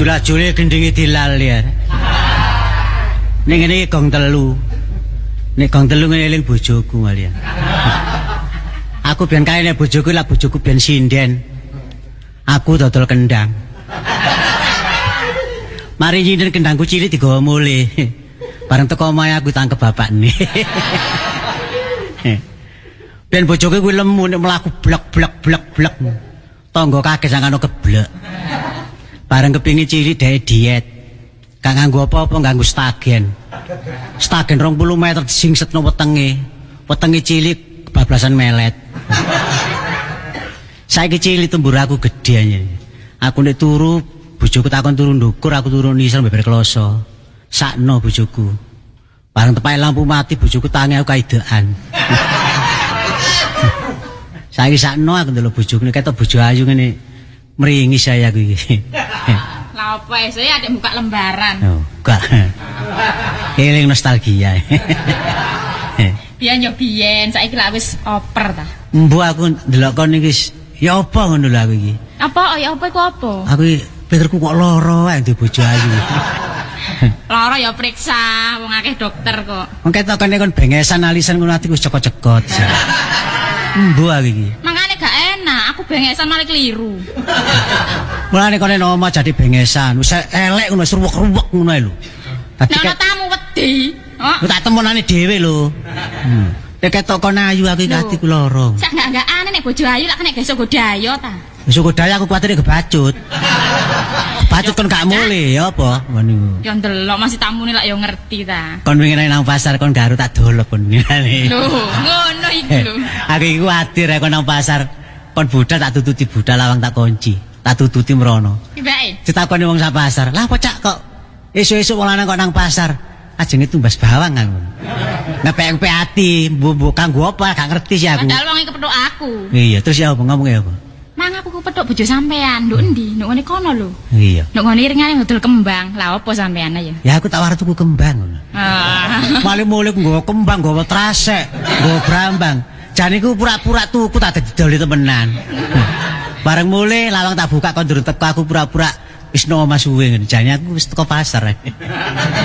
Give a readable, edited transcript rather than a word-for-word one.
Jula-jule gendinge dilal ya. Ning ngene gong telu. Nek gong telu ngene eling bojoku malah. Aku biyen kae nek bojoku lah bojoku biyen sinden. Aku dodol kendang. Mari nyinden kendangku cilik digawa mule. Bareng teko omahe aku tangkep bapakne. Ben bojoku kuwi lemu nek mlaku blek. Tangga kaget sangkano keblek. Bareng kepingin cilik dhek diet. Gak nganggo apa-apa, nganggo stagen. Stagen 20 meter disingsetno wetenge. Wetenge cilik kebablasan melet. Saiki cilik tembur aku gedhe anjen. Aku nek turu, bojoku takon turu ndukur, aku turu nisor beber kloso. Sakno bojoku. Bareng tepae lampu mati bojoku tangi aku kaidekan. Saiki sakno aku ndelok bojoku nek ketok bojo ayu ngene mringi saya aku iki. Lah apa saya adek buka lembaran. Oh, gak. Eling nostalgia. Biyen yo biyen, saiki lak wis oper ta. Mbuh aku ndelok kon iki ya apa ngono lho aku iki. Apa ya apa iku apa? Aku pikirku kok lara wae ndek bojo ayu. Lara ya periksa, wong akeh dokter kok. Wong ketokane kon bengesan alisan ngono atiku wis cekot-cekot. Mbuh aku iki. Mangane gak enak, aku bengesan malah keliru. Mulane kene omah jadi bengesan, wis elek ngono ruwek-ruwek ngono ae lho. Dadi Nek tamu wedi, Lu tak temonane dhewe lho. Nek ketok kon ayu aku iki atiku lara. Sak enggak-enggakane nek bojo ayu lak kena geso godayo ta. Wis godaya aku kuwatir kebacut. Kebacut kon gak mule ya apa ngono. Ya ndelok masih tamune lak ya ngerti ta. Kon wingi nang pasar kon garu tak dolop kon ngene. Lho, ngono iku lho. Aku iki kuwatir kon nang pasar kon budal tak tututi budal lawang tak kunci. Tak tututi mrono. Ibake. Ditakoni wong sak pasar. Lah apa cak kok esuk-esuk wong lanang kok nang pasar? Ajenge tumbas bawang aku. Ngepek-ngepek ati, mbok kanggo apa gak ngerti sih aku. Padahal wong iki kepethuk aku. Iya, terus ya apa ngomongnya apa? Mang aku kepethuk bojo sampean, nduk endi? Nduk ngene kono lho. Iya. Nduk ngene iringane ngedol kembang. Lah apa sampean ya? Ya aku tak war tuku kembang ngono. Male-mule nggawa kembang, nggawa trasek, nggawa brambang. Jane iku pura-pura tuku tak didoli temenan. Bareng mulai lawang tak buka kon durung teko aku pura-pura wis no omah suwe ngene. Jane aku wis teko pasar.